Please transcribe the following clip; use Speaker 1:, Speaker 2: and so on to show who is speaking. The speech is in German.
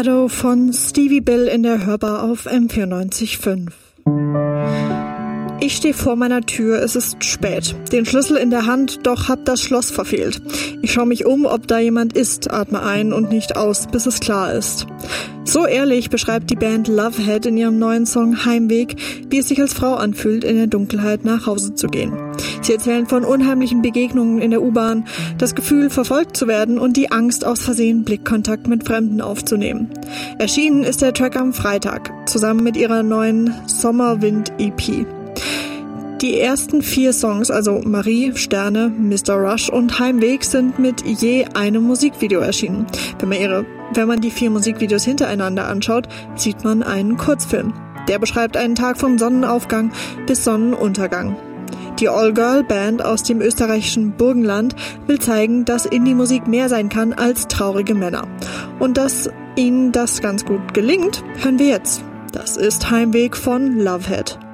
Speaker 1: Shadow von Stevie Bill in der Hörbar auf M94.5. Ich stehe vor meiner Tür, es ist spät. Den Schlüssel in der Hand, doch hab das Schloss verfehlt. Ich schaue mich um, ob da jemand ist, atme ein und nicht aus, bis es klar ist. So ehrlich beschreibt die Band Lovehead in ihrem neuen Song Heimweg, wie es sich als Frau anfühlt, in der Dunkelheit nach Hause zu gehen. Sie erzählen von unheimlichen Begegnungen in der U-Bahn, das Gefühl, verfolgt zu werden und die Angst, aus Versehen Blickkontakt mit Fremden aufzunehmen. Erschienen ist der Track am Freitag, zusammen mit ihrer neuen Sommerwind-EP. Die ersten 4 Songs, also Marie, Sterne, Mr. Rush und Heimweg, sind mit je einem Musikvideo erschienen. Wenn man die 4 Musikvideos hintereinander anschaut, sieht man einen Kurzfilm. Der beschreibt einen Tag vom Sonnenaufgang bis Sonnenuntergang. Die All-Girl-Band aus dem österreichischen Burgenland will zeigen, dass Indie-Musik mehr sein kann als traurige Männer. Und dass ihnen das ganz gut gelingt, hören wir jetzt. Das ist Heimweg von Lovehead.